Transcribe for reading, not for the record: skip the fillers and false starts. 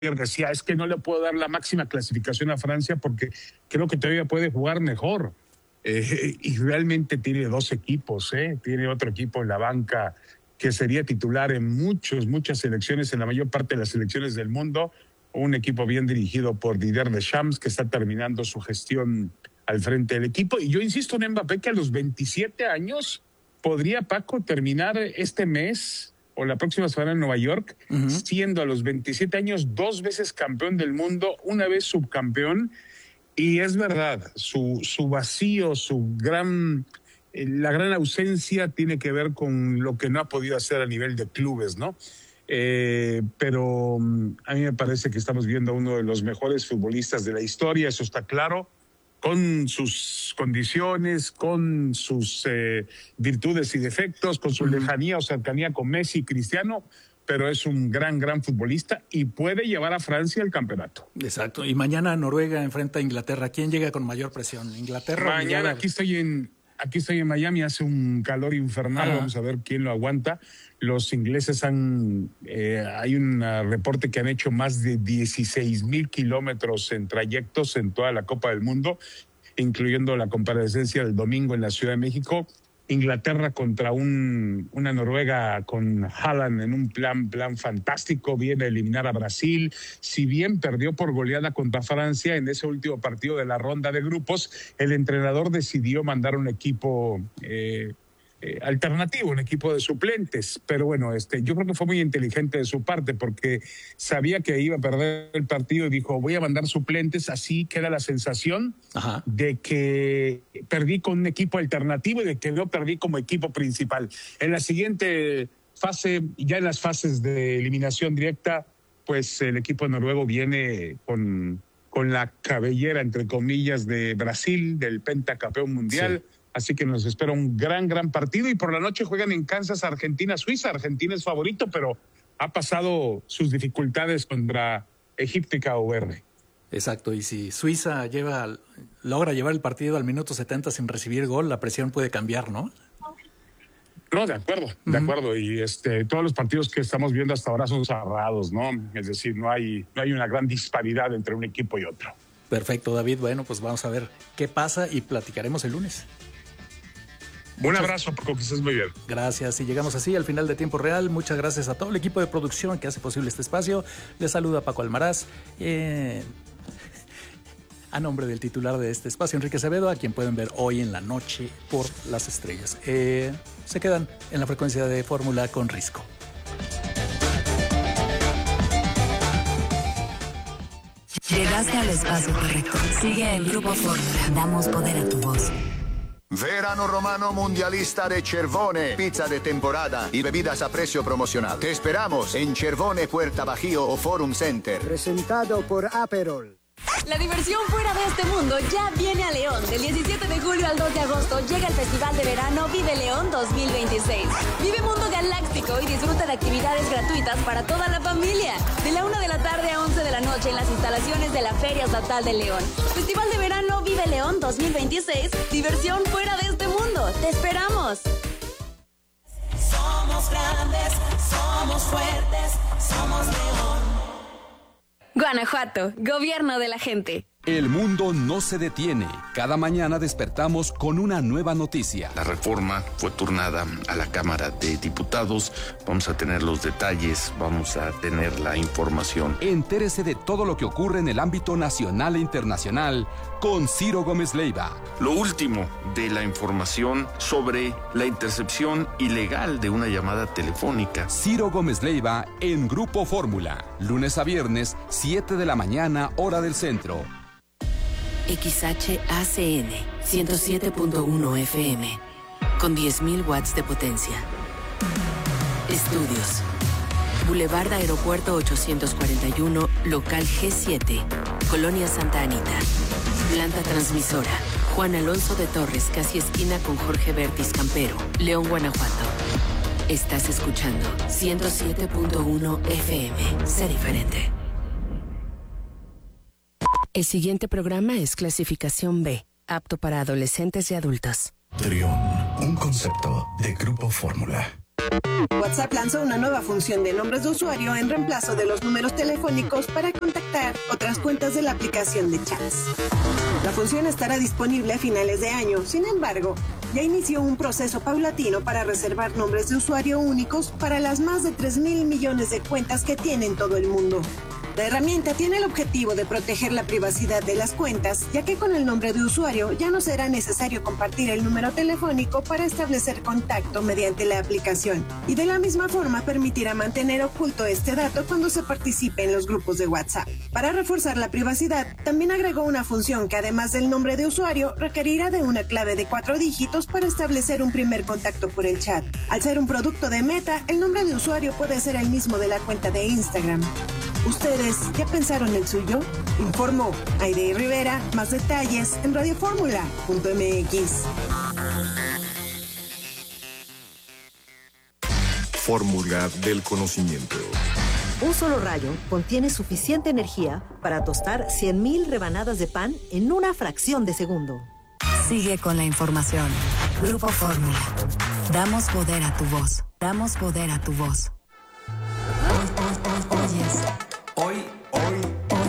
decía, es que no le puedo dar la máxima clasificación a Francia porque creo que todavía puede jugar mejor. Y realmente tiene dos equipos, tiene otro equipo en la banca que sería titular en muchas selecciones, en la mayor parte de las selecciones del mundo. Un equipo bien dirigido por Didier Deschamps, que está terminando su gestión al frente del equipo. Y yo insisto en Mbappé que a los 27 años podría, Paco, terminar este mes o la próxima semana en Nueva York, siendo a los 27 años 2 veces campeón del mundo, una vez subcampeón. Y es verdad, su vacío, la gran ausencia tiene que ver con lo que no ha podido hacer a nivel de clubes, ¿no? Pero a mí me parece que estamos viendo a uno de los mejores futbolistas de la historia, eso está claro, con sus condiciones, con sus virtudes y defectos, con su lejanía o cercanía con Messi y Cristiano, pero es un gran futbolista y puede llevar a Francia al campeonato. Exacto, y mañana Noruega enfrenta a Inglaterra. ¿Quién llega con mayor presión? ¿Inglaterra? Mañana aquí estoy en Miami, hace un calor infernal, vamos a ver quién lo aguanta. Los ingleses hay un reporte que han hecho más de 16,000 kilómetros en trayectos en toda la Copa del Mundo, incluyendo la comparecencia del domingo en la Ciudad de México. Inglaterra contra una Noruega con Haaland en un plan fantástico, viene a eliminar a Brasil. Si bien perdió por goleada contra Francia en ese último partido de la ronda de grupos, el entrenador decidió mandar un equipo alternativo, un equipo de suplentes. Pero bueno, yo creo que fue muy inteligente de su parte porque sabía que iba a perder el partido y dijo, voy a mandar suplentes, así queda la sensación de que perdí con un equipo alternativo y de que no perdí como equipo principal. En la siguiente fase, ya en las fases de eliminación directa, pues el equipo noruego viene con la cabellera, entre comillas, de Brasil, del pentacampeón mundial. Sí. Así que nos espera un gran partido y por la noche juegan en Kansas Argentina-Suiza. Argentina es favorito, pero ha pasado sus dificultades contra Egipto y Cabo Verde. Exacto, y si Suiza logra llevar el partido al minuto 70 sin recibir gol, la presión puede cambiar, ¿no? No, de acuerdo. Y todos los partidos que estamos viendo hasta ahora son cerrados, ¿no? Es decir, no hay una gran disparidad entre un equipo y otro. Perfecto, David. Bueno, pues vamos a ver qué pasa y platicaremos el lunes. Un abrazo, Paco, que estés muy bien. Gracias. Y llegamos así al final de Tiempo Real. Muchas gracias a todo el equipo de producción que hace posible este espacio. Les saluda Paco Almaraz. A nombre del titular de este espacio, Enrique Acevedo, a quien pueden ver hoy en la noche por las estrellas. Se quedan en la frecuencia de Fórmula con Risco. Llegaste al espacio correcto. Sigue el Grupo Fórmula. Damos poder a tu voz. Verano Romano Mundialista de Cervone, pizza de temporada y bebidas a precio promocional. Te esperamos en Cervone, Puerta Bajío o Forum Center. Presentado por Aperol. La diversión fuera de este mundo ya viene a León. Del 17 de julio al 2 de agosto llega el Festival de Verano Vive León 2026. Vive Mundo Galáctico y disfruta de actividades gratuitas para toda la familia. De la 1 de la tarde a 11 de la noche en las instalaciones de la Feria Estatal de León. Festival de Verano Vive León 2026. Diversión fuera de este mundo. ¡Te esperamos! Somos grandes, somos fuertes, somos León. Guanajuato, gobierno de la gente. El mundo no se detiene. Cada mañana despertamos con una nueva noticia. La reforma fue turnada a la Cámara de Diputados. Vamos a tener los detalles, vamos a tener la información. Entérese de todo lo que ocurre en el ámbito nacional e internacional con Ciro Gómez Leiva. Lo último de la información sobre la intercepción ilegal de una llamada telefónica. Ciro Gómez Leiva en Grupo Fórmula. Lunes a viernes, 7 de la mañana, hora del centro. XHACN 107.1 FM con 10.000 watts de potencia. Estudios. Boulevard Aeropuerto 841, local G7, Colonia Santa Anita. Planta transmisora. Juan Alonso de Torres, casi esquina con Jorge Bertis Campero, León, Guanajuato. Estás escuchando 107.1 FM. Sé diferente. El siguiente programa es clasificación B, apto para adolescentes y adultos. Trión, un concepto de Grupo Fórmula. WhatsApp lanzó una nueva función de nombres de usuario en reemplazo de los números telefónicos para contactar otras cuentas de la aplicación de chats. La función estará disponible a finales de año. Sin embargo, ya inició un proceso paulatino para reservar nombres de usuario únicos para las más de 3.000 millones de cuentas que tiene en todo el mundo. La herramienta tiene el objetivo de proteger la privacidad de las cuentas, ya que con el nombre de usuario ya no será necesario compartir el número telefónico para establecer contacto mediante la aplicación, y de la misma forma permitirá mantener oculto este dato cuando se participe en los grupos de WhatsApp. Para reforzar la privacidad, también agregó una función que además del nombre de usuario requerirá de una clave de 4 dígitos para establecer un primer contacto por el chat. Al ser un producto de Meta, el nombre de usuario puede ser el mismo de la cuenta de Instagram. ¿Ustedes ya pensaron el suyo? Informó Aide Rivera. Más detalles en radioformula.mx. Fórmula del conocimiento. Un solo rayo contiene suficiente energía para tostar 100.000 rebanadas de pan en una fracción de segundo. Sigue con la información. Grupo Fórmula. Damos poder a tu voz. Damos poder a tu voz. Oyes.